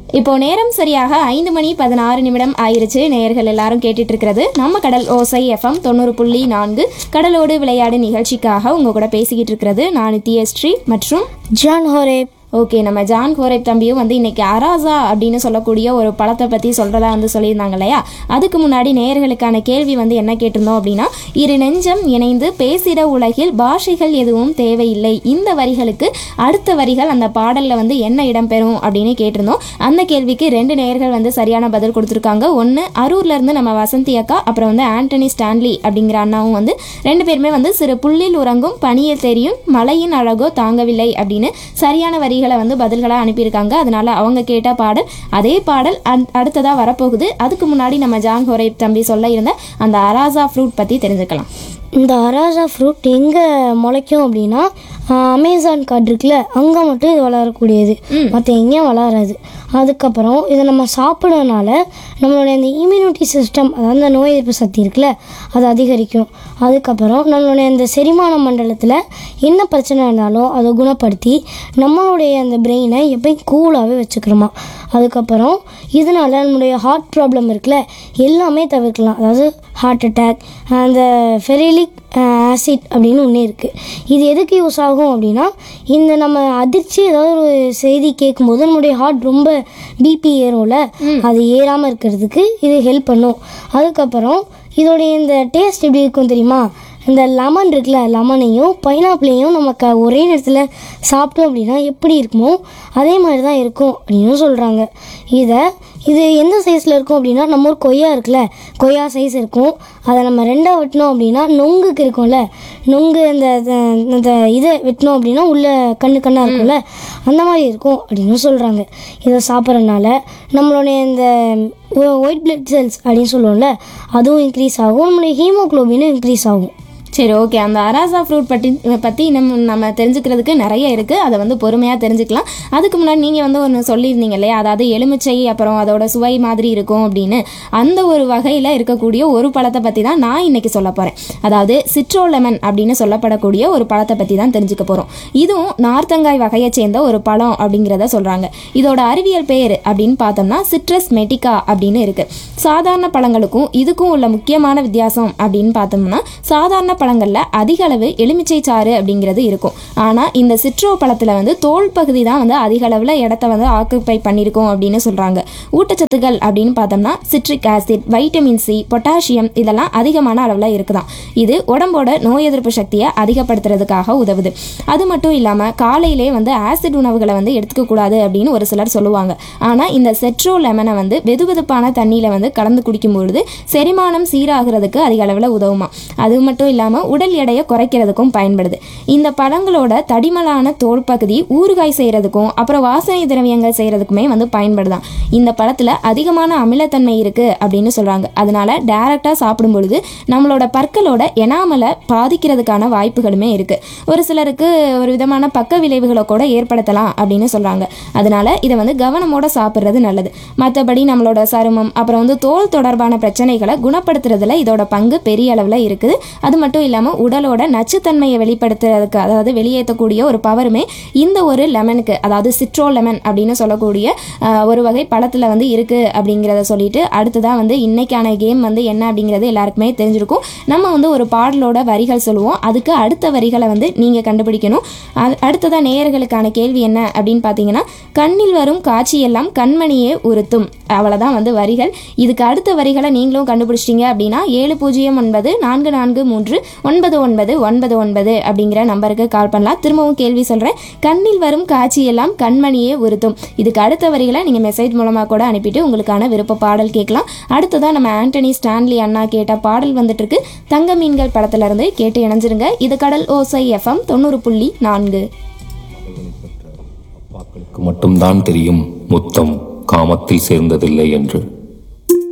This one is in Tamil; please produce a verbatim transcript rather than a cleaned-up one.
இப்போ நேரம் சரியாக ஐந்து மணி பதினாறு நிமிடம் ஆயிருச்சு. நேயர்கள் எல்லாரும் கேட்டுட்டு இருக்கிறது நம்ம கடல் ஓசை எஃப்எம் தொண்ணூறு புள்ளி நான்கு கடலோடு விளையாடு நிகழ்ச்சிக்காக உங்க கூட பேசிக்கிட்டு இருக்கிறது நான் நித்யஸ்ரீ மற்றும் ஜான் ஹோரேப். ஓகே, நம்ம ஜான் ஹோரேப் தம்பியும் வந்து இன்னைக்கு அராசா அப்படின்னு சொல்லக்கூடிய ஒரு பழத்தை பற்றி சொல்கிறதா வந்து சொல்லியிருந்தாங்க இல்லையா. அதுக்கு முன்னாடி நேயர்களுக்கான கேள்வி வந்து என்ன கேட்டிருந்தோம் அப்படின்னா, இரு நெஞ்சம் இணைந்து பேசிட உலகில் பாஷைகள் எதுவும் தேவையில்லை, இந்த வரிகளுக்கு அடுத்த வரிகள் அந்த பாடலில் வந்து என்ன இடம்பெறும் அப்படின்னு கேட்டிருந்தோம். அந்த கேள்விக்கு ரெண்டு நேயர்கள் வந்து சரியான பதில் கொடுத்துருக்காங்க. ஒன்று அரூர்லேருந்து நம்ம வசந்தி அக்கா, அப்புறம் வந்து ஆண்டனி ஸ்டான்லி அப்படிங்கிற அண்ணாவும் வந்து ரெண்டு பேருமே வந்து சிறு புள்ளில் உறங்கும் பனியில் தெரியும் மலையின் அழகோ தாங்கவில்லை அப்படின்னு சரியான வரி வந்து பதில்களாக அனுப்பியிருக்காங்க. அதனால அவங்க கேட்ட பாடல் அதே பாடல் அடுத்ததா வரப்போகுது. அதுக்கு முன்னாடி நம்ம ஜான் ஹோரேப் தம்பி சொல்ல இருந்த அந்த அராசா ஃப்ரூட் பற்றி தெரிஞ்சுக்கலாம். இந்த அராசா ஃப்ரூட் எங்கே முளைக்கும் அப்படின்னா, அமேசான் காடு இருக்குல்ல, அங்கே மட்டும் இது வளரக்கூடியது, மற்ற எங்கேயும் வளராது. அதுக்கப்புறம் இதை நம்ம சாப்பிட்றதுனால நம்மளுடைய இந்த இம்யூனிட்டி சிஸ்டம், அதாவது அந்த நோய் எதிர்ப்பு சக்தி இருக்குல்ல, அது அதிகரிக்கும். அதுக்கப்புறம் நம்மளுடைய இந்த செரிமான மண்டலத்தில் என்ன பிரச்சனை இருந்தாலும் அதை குணப்படுத்தி நம்மளுடைய அந்த பிரெயினை எப்பயும் கூலாகவே வச்சுக்கிறோமா. அதுக்கப்புறம் இதனால் நம்மளுடைய ஹார்ட் ப்ராப்ளம் இருக்குல்ல எல்லாமே தவிர்க்கலாம். அதாவது ஹார்ட் அட்டாக், அந்த ஃபெரிலிக் ஆசிட் அப்படின்னு ஒன்று இருக்குது. இது எதுக்கு யூஸ் ஆகும் அப்படின்னா, இந்த நம்ம அதிர்ச்சி ஏதாவது ஒரு செய்தி கேட்கும்போது நம்மளுடைய ஹார்ட் ரொம்ப பிபி ஏறும்ல, அது ஏறாமல் இருக்கிறதுக்கு இது ஹெல்ப் பண்ணும். அதுக்கப்புறம் இதோடைய இந்த டேஸ்ட் எப்படி இருக்கும் தெரியுமா, இந்த லெமன் இருக்குல்ல, லெமனையும் பைனாப்பிளையும் நம்ம க ஒரே நேரத்தில் சாப்பிட்டோம் அப்படின்னா எப்படி இருக்குமோ அதே மாதிரி தான் இருக்கும் அப்படின்னு சொல்கிறாங்க. இதை இது எந்த சைஸில் இருக்கும் அப்படின்னா, நம்ம ஒரு கொய்யா இருக்குல்ல, கொய்யா சைஸ் இருக்கும். அதை நம்ம ரெண்டாக வெட்டினோம் அப்படின்னா நொங்குக்கு இருக்கும்ல, நொங்கு இந்த இந்த இதை வெட்டினோம் அப்படின்னா உள்ள கண்ணு கண்ணாக இருக்கும்ல, அந்த மாதிரி இருக்கும் அப்படின்னு சொல்கிறாங்க. இதை சாப்பிட்றதுனால நம்மளுடைய இந்த ஒயிட் பிளட் செல்ஸ் அப்படின்னு சொல்லுவோம்ல, அதுவும் இன்க்ரீஸ் ஆகும், நம்மளுடைய ஹீமோக்ளோபினும் இன்க்ரீஸ் ஆகும். சரி, ஓகே. அந்த அராசா ஃப்ரூட் பற்றி பற்றி நம்ம நம்ம தெரிஞ்சுக்கிறதுக்கு நிறைய இருக்குது. அதை வந்து பொறுமையாக தெரிஞ்சுக்கலாம். அதுக்கு முன்னாடி நீங்கள் வந்து ஒன்று சொல்லியிருந்தீங்க இல்லையா, அதாவது எலுமிச்சை அப்புறம் அதோட சுவை மாதிரி இருக்கும் அப்படின்னு. அந்த ஒரு வகையில் இருக்கக்கூடிய ஒரு பழத்தை பற்றி தான் நான் இன்னைக்கு சொல்ல போகிறேன். அதாவது சிட்ரோ லெமன் அப்படின்னு சொல்லப்படக்கூடிய ஒரு பழத்தை பற்றி தான் தெரிஞ்சுக்க போகிறோம். இதுவும் நார்த்தங்காய் வகையை சேர்ந்த ஒரு பழம் அப்படிங்கிறத சொல்கிறாங்க. இதோட அறிவியல் பெயர் அப்படின்னு பார்த்தோம்னா சிட்ரஸ் மெட்டிகா அப்படின்னு இருக்குது. சாதாரண பழங்களுக்கும் இதுக்கும் உள்ள முக்கியமான வித்தியாசம் அப்படின்னு பார்த்தோம்னா, சாதாரண பழங்கள்ல அதிக அளவு எலுமிச்சை சாறு அப்படிங்கிறது இருக்கும். ஆனால் இந்த சிட்ரோ பழத்தில் வந்து தோல் பகுதி தான் வந்து அதிக அளவில் இடத்த வந்து ஆக்குப்பை பண்ணியிருக்கோம் அப்படின்னு சொல்கிறாங்க. ஊட்டச்சத்துக்கள் அப்படின்னு பார்த்தோம்னா citric acid, vitamin C, potassium இதெல்லாம் அதிகமான அளவில் இருக்குதான். இது உடம்போட நோய் எதிர்ப்பு சக்தியை அதிகப்படுத்துறதுக்காக உதவுது. அது மட்டும் இல்லாமல் காலையிலே வந்து ஆசிட் உணவுகளை வந்து எடுத்துக்கக்கூடாது அப்படின்னு ஒரு சிலர் சொல்லுவாங்க. ஆனால் இந்த சிட்ரோ லெமனை வந்து வெதுவெதுப்பான தண்ணியில் வந்து கலந்து குடிக்கும்பொழுது செரிமானம் சீராகிறதுக்கு அதிக அளவில் உதவுமா. அது மட்டும் இல்லாமல் உடல் எடையை குறைக்கிறதுக்கும் பயன்படுது. இந்த பழங்களோட தடிமலான தோல் பகுதி ஊறுகாய் செய்யறதுக்கும் அப்புறம் வாசனை திரவியங்கள் செய்யறதுக்குமே வந்து பயன்படுதான். இந்த பழத்துல அதிகமான அமிலத்தன்மை இருக்கு அப்படின்னு சொல்றாங்க. அதனால டைரக்டா சாப்பிடும் பொழுது நம்மளோட பற்களோட எனாமலை பாதிக்கிறதுக்கான வாய்ப்புகளுமே இருக்கு. ஒரு சிலருக்கு ஒரு விதமான பக்க விளைவுகளை கூட ஏற்படுத்தலாம் அப்படின்னு சொல்றாங்க. அதனால இதை வந்து கவனமோட சாப்பிட்றது நல்லது. மற்றபடி நம்மளோட சருமம் அப்புறம் வந்து தோல் தொடர்பான பிரச்சனைகளை குணப்படுத்துறதுல இதோட பங்கு பெரிய அளவில் இருக்குது. அது மட்டும் இல்லாமல் உடலோட நச்சுத்தன்மையை வெளிப்படுத்துறதுக்கு, அதாவது வெளியேற்றக்கூடிய ஒரு பவருமே இந்த ஒரு லெமனுக்கு, அதாவது சிட்ரோ லெமன் அப்படின்னு சொல்லக்கூடிய ஒரு வகை பழத்தில் வந்து இருக்குது அப்படிங்கிறத சொல்லிட்டு அடுத்ததான் வந்து இன்னைக்கான கேம் வந்து என்ன அப்படிங்கிறது எல்லாருக்குமே தெரிஞ்சிருக்கும். நம்ம வந்து ஒரு பாடலோட வரிகள் சொல்லுவோம், அதுக்கு அடுத்த வரிகளை வந்து நீங்கள் கண்டுபிடிக்கணும். அடுத்ததான் நேயர்களுக்கான கேள்வி என்ன அப்படின்னு பார்த்தீங்கன்னா, கண்ணில் வரும் காட்சியெல்லாம் கண்மணியே உறுத்தும், அவ்வளோதான் வந்து வரிகள். இதுக்கு அடுத்த வரிகளை நீங்களும் கண்டுபிடிச்சிட்டிங்க அப்படின்னா ஏழு பூஜ்ஜியம் ஒன்பது நான்கு நான்கு மூன்று ஒன்பது ஒன்பது ஒன்பது ஒன்பது அப்படிங்கிற நம்பருக்கு கால் பண்ணலாம். திரும்பவும் கேள்வி சொல்கிறேன், கண்ணில் வரும் காட்சியெல்லாம் கண்மணியே உறுத்தும். இதுக்கு அடுத்த வரிகளை நீங்கள் மெசேஜ் மூலமாக கூட அனுப்பிட்டு உங்களுக்கான விருப்ப பாடல் கேட்கலாம். அடுத்ததான் நம்ம ஆண்டனி ஸ்டான்லி அண்ணா கேட்ட பாடல் வந்துட்டு இருக்கு. தங்க மீன்கள் படத்துல இருந்து கேட்டு இணைஞ்சிருங்க. இது கடல் ஓசை எஃப்எம் தொண்ணூறு புள்ளி நான்கு. அப்பாக்களுக்கு மட்டும்தான் தெரியும் முத்தம் காமத்தில் சேர்ந்ததில்லை என்று.